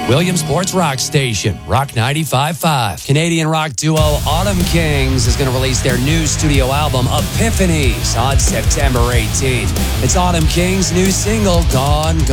Williamsport's rock station, Rock 95.5. Canadian rock duo Autumn Kings is going to release their new studio album, Epiphanies, on September 18th. It's Autumn Kings' new single, Gone,